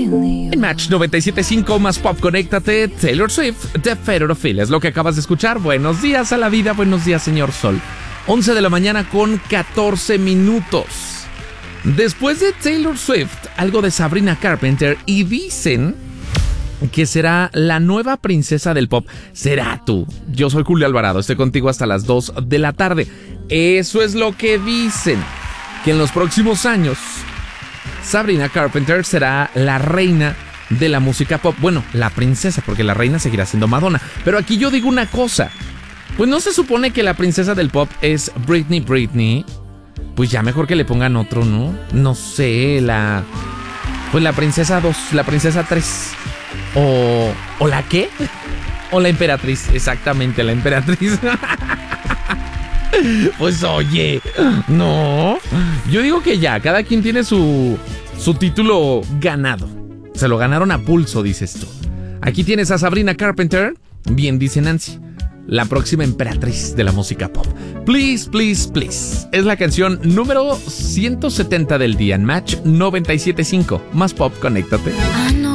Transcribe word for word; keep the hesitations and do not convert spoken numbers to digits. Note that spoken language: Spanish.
En Match noventa y siete punto cinco más pop, conéctate. Taylor Swift, The Federal Feel. Es lo que acabas de escuchar. Buenos días a la vida, buenos días, señor Sol. once de la mañana con catorce minutos. Después de Taylor Swift, algo de Sabrina Carpenter, y dicen que será la nueva princesa del pop. Será tú. Yo soy Julio Alvarado, estoy contigo hasta las dos de la tarde. Eso es lo que dicen, que en los próximos años Sabrina Carpenter será la reina de la música pop. Bueno, la princesa, porque la reina seguirá siendo Madonna. Pero aquí yo digo una cosa. Pues no se supone que la princesa del pop es Britney Britney. Pues ya mejor que le pongan otro, ¿no? No sé, la... Pues la princesa dos, la princesa tres. O... ¿O la qué? O la emperatriz, exactamente, la emperatriz. Pues oye, no. Yo digo que ya, cada quien tiene su... Su título ganado. Se lo ganaron a pulso, dices tú. Aquí tienes a Sabrina Carpenter. Bien dice Nancy, la próxima emperatriz de la música pop. Please, please, please. Es la canción número ciento setenta del día en Match noventa y siete punto cinco. Más pop, conéctate.